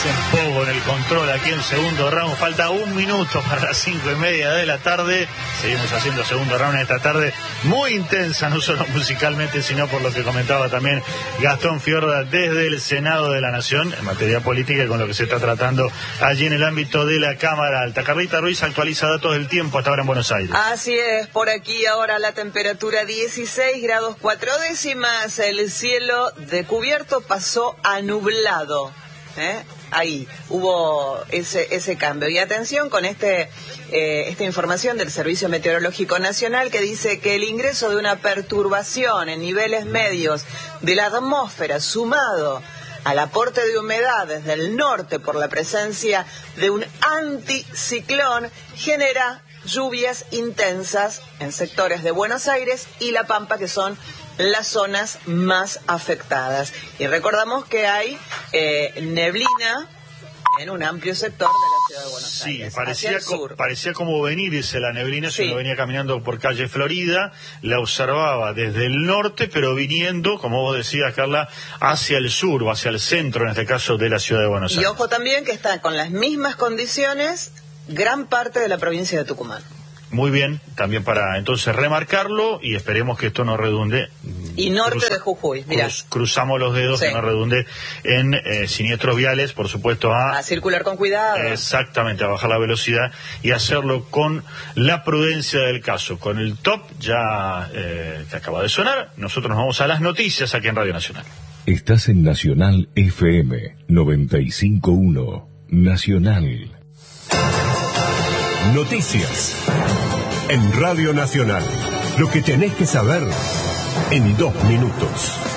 hacen poco en el control aquí en segundo round. Falta 1 minuto para las 5:30 de la tarde. Seguimos haciendo segundo round en esta tarde muy intensa, no solo musicalmente, sino por lo que comentaba también Gastón Fiorda desde el Senado de la Nación en materia política y con lo que se está tratando allí en el ámbito de la Cámara Alta. Carlita Ruiz actualiza datos del tiempo hasta ahora en Buenos Aires. Así es, por aquí ahora la temperatura 16 grados 4 décimas, el cielo de cubierto pasó a nublado. Ahí hubo ese cambio. Y atención con esta información del Servicio Meteorológico Nacional que dice que el ingreso de una perturbación en niveles medios de la atmósfera sumado al aporte de humedad desde el norte por la presencia de un anticiclón genera lluvias intensas en sectores de Buenos Aires y La Pampa, que son las zonas más afectadas. Y recordamos que hay neblina en un amplio sector de la ciudad de Buenos Aires. Sí, parecía como venirse la neblina, si uno venía caminando por calle Florida, la observaba desde el norte, pero viniendo, como vos decías, Carla, hacia el sur o hacia el centro, en este caso, de la ciudad de Buenos Aires. Y ojo también que está con las mismas condiciones gran parte de la provincia de Tucumán. Muy bien, también para entonces remarcarlo y esperemos que esto no redunde. Y norte de Jujuy, mirá. Cruzamos los dedos, que no redunde en siniestros viales, por supuesto a circular con cuidado. Exactamente, a bajar la velocidad y hacerlo con la prudencia del caso. Con el top ya que acaba de sonar, nosotros nos vamos a las noticias aquí en Radio Nacional. Estás en Nacional FM 95.1, Nacional. Noticias en Radio Nacional. Lo que tenés que saber en 2 minutos.